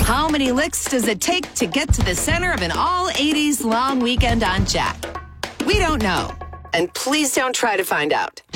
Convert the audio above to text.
How many licks does it take to get to the center of an all-80s long weekend on Jack? We don't know. And please don't try to find out.